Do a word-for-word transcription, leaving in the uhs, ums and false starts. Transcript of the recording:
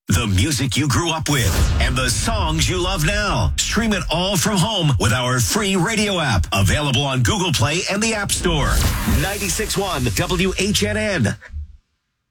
The music you grew up with and the songs you love now. Stream it all from home with our free radio app. Available on Google Play and the App Store. ninety-six point one W H N N.